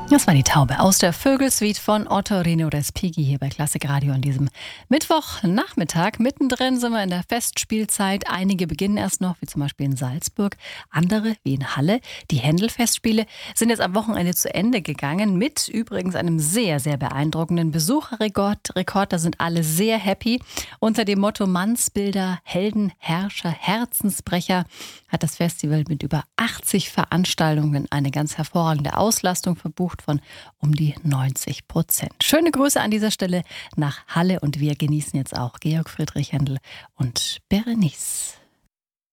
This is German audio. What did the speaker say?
Das war die Taube aus der Vögelsuite von Ottorino Respighi hier bei Klassik Radio an diesem Mittwochnachmittag. Mittendrin sind wir in der Festspielzeit. Einige beginnen erst noch, wie zum Beispiel in Salzburg, andere wie in Halle. Die Händel-Festspiele sind jetzt am Wochenende zu Ende gegangen mit übrigens einem sehr, sehr beeindruckenden Besucherrekord. Da sind alle sehr happy. Unter dem Motto Mannsbilder, Helden, Herrscher, Herzensbrecher hat das Festival mit über 80 Veranstaltungen eine ganz hervorragende Auslastung verbucht von um die 90%. Schöne Grüße an dieser Stelle nach Halle und wir genießen jetzt auch Georg Friedrich Händel und Berenice.